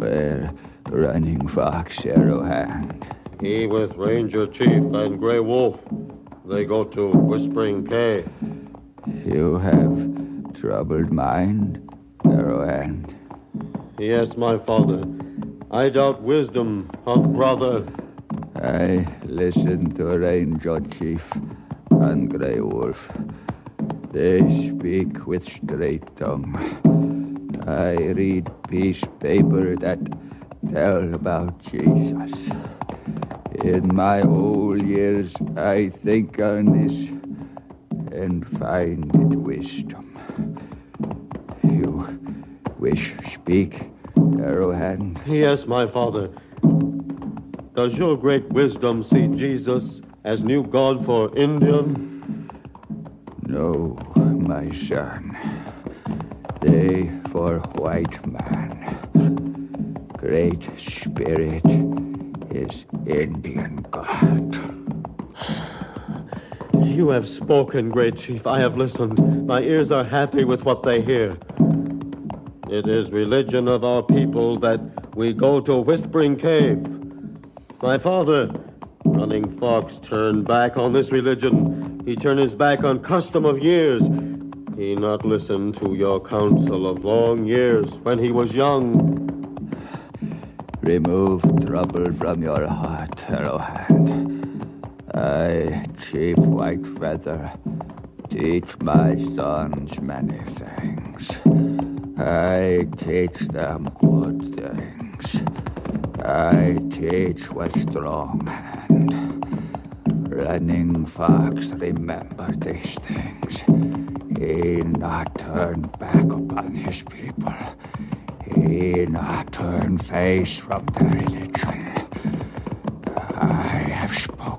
Where Running Fox, Arrowhand? He with Ranger Chief and Grey Wolf. They go to Whispering Cave. You have troubled mind, Arrowhand? Yes, my father. I doubt wisdom of brother. I listen to Ranger Chief and Grey Wolf. They speak with straight tongue. I read peace paper that tell about Jesus. In my old years, I think on this and find it wisdom. You wish speak, Arrowhand? Yes, my father. Does your great wisdom see Jesus as new God for Indian? No, my son. They for white man. Great Spirit is Indian God. You have spoken, Great Chief. I have listened. My ears are happy with what they hear. It is religion of our people that we go to Whispering Cave. My father, Running Fox, turned back on this religion. He turned his back on custom of years. He not listened to your counsel of long years when he was young. Remove trouble from your heart, Arrowhand. I, Chief Whitefeather, teach my sons many things. I teach them good things. I teach with strong hand. Running Fox remember these things. He not turn back upon his people. He not turn face from their religion. I have spoken.